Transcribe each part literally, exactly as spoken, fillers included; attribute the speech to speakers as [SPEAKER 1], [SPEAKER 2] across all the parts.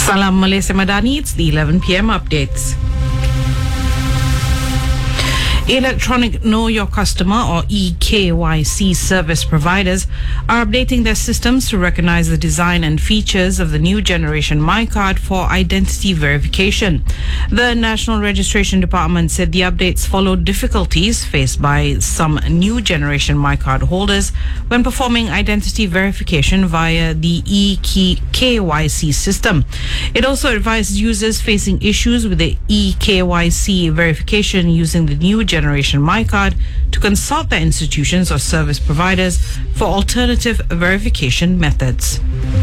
[SPEAKER 1] Salam Malaysia Madani, it's the eleven p m updates. Electronic Know Your Customer or E K Y C service providers are updating their systems to recognize the design and features of the new generation MyCard for identity verification. The National Registration Department said the updates followed difficulties faced by some new generation MyCard holders when performing identity verification via the E K Y C system. It also advised users facing issues with the E K Y C verification using the new generation Generation MyCard to consult their institutions or service providers for alternative verification methods.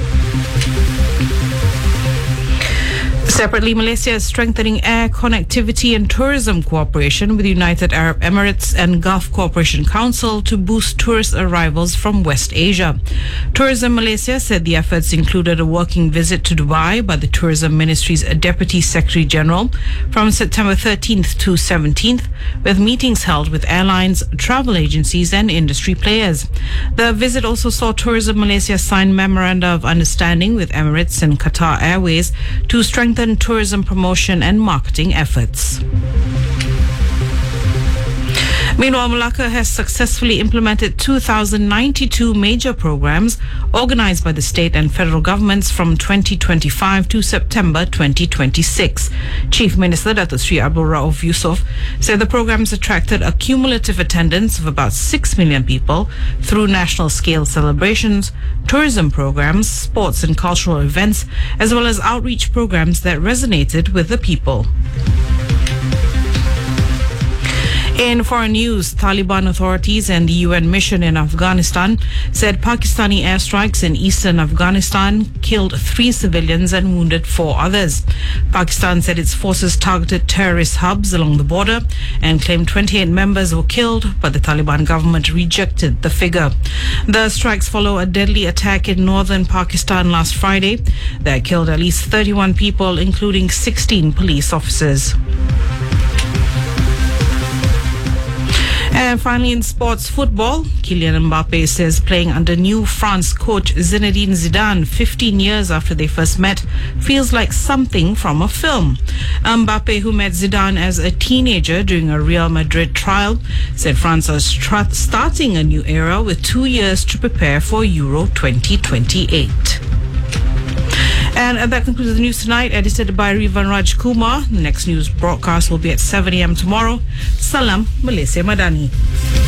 [SPEAKER 1] Separately, Malaysia is strengthening air connectivity and tourism cooperation with United Arab Emirates and Gulf Cooperation Council to boost tourist arrivals from West Asia. Tourism Malaysia said the efforts included a working visit to Dubai by the Tourism Ministry's Deputy Secretary General from September thirteenth to seventeenth, with meetings held with airlines, travel agencies and industry players. The visit also saw Tourism Malaysia sign memoranda of understanding with Emirates and Qatar Airways to strengthen tourism promotion and marketing efforts. Meanwhile, Malacca has successfully implemented two thousand ninety-two major programs organized by the state and federal governments from twenty twenty-five to September twenty twenty-six. Chief Minister Datuk Sri Abdul Rauf Yusof said the programs attracted a cumulative attendance of about six million people through national scale celebrations, tourism programs, sports and cultural events, as well as outreach programs that resonated with the people. In foreign news, Taliban authorities and the U N mission in Afghanistan said Pakistani airstrikes in eastern Afghanistan killed three civilians and wounded four others. Pakistan said its forces targeted terrorist hubs along the border and claimed twenty-eight members were killed, but the Taliban government rejected the figure. The strikes follow a deadly attack in northern Pakistan last Friday that killed at least thirty-one people, including sixteen police officers. And finally, in sports football, Kylian Mbappe says playing under new France coach Zinedine Zidane fifteen years after they first met feels like something from a film. Mbappe, who met Zidane as a teenager during a Real Madrid trial, said France is tra- starting a new era with two years to prepare for Euro twenty twenty-eight. And that concludes the news tonight, edited by Rivan Raj Kumar. The next news broadcast will be at seven a m tomorrow. Salam Malaysia Madani.